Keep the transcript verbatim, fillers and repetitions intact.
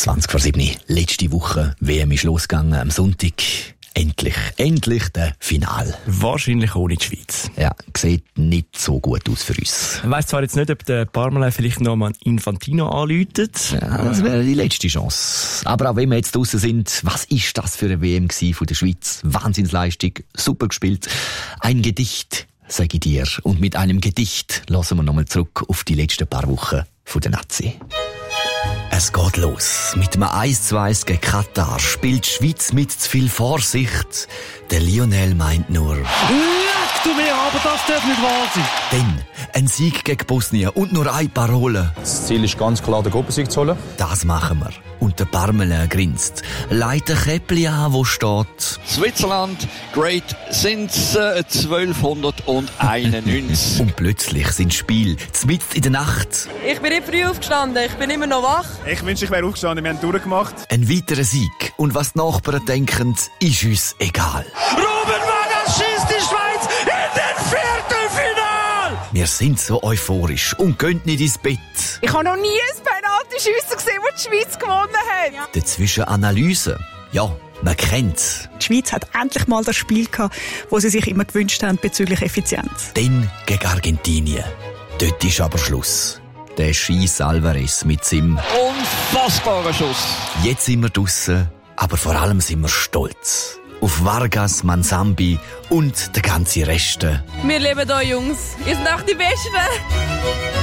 zwanzig vor sieben. Letzte Woche W M ist losgegangen am Sonntag. Endlich, endlich der Final. Wahrscheinlich ohne die Schweiz. Ja, sieht nicht so gut aus für uns. Ich weiss zwar jetzt nicht, ob der Parmelin vielleicht noch mal Infantino anläutet. Ja, das wäre die letzte Chance. Aber auch wenn wir jetzt draussen sind, was ist das für eine W M gewesen von der Schweiz? Wahnsinnsleistung, super gespielt. Ein Gedicht, sage ich dir. Und mit einem Gedicht lassen wir nochmal zurück auf die letzten paar Wochen von der Nazi. Es geht los. Mit einem eins zu eins gegen Katar spielt die Schweiz mit zu viel Vorsicht. Der Lionel meint nur... Leck du mir, aber das darf nicht wahr sein. Dann ein Sieg gegen Bosnien und nur eine Parole. Das Ziel ist ganz klar, den Gruppensieg zu holen. Das machen wir. Und der Parmelin grinst. Leitet ein Käppli an, wo steht... Switzerland, great since uh, zwölfhunderteinundneunzig. Und plötzlich sind Spiel mitten in der Nacht. Ich bin nicht früh aufgestanden, ich bin immer noch wach. Ich wünsche, ich wäre aufgestanden, wir haben durchgemacht. Ein weiterer Sieg. Und was die Nachbarn denken, ist uns egal. Ruben Vargas schießt die Schweiz in den Viertelfinale! Wir sind so euphorisch und gehen nicht ins Bett. Ich habe noch nie ein Penalty-Schiessen gesehen, wo die Schweiz gewonnen hat. Ja. Dazwischen Analyse. Ja, man kennt's. Die Schweiz hat endlich mal das Spiel gehabt, das sie sich immer gewünscht haben bezüglich Effizienz. Dann gegen Argentinien. Dort ist aber Schluss. Der Scheiss Alvarez mit seinem Unfassbarer Schuss. Jetzt sind wir draussen, aber vor allem sind wir stolz. Auf Vargas, Mansambi und der ganze Rest. Wir lieben euch, Jungs. Ihr seid auch die Besten.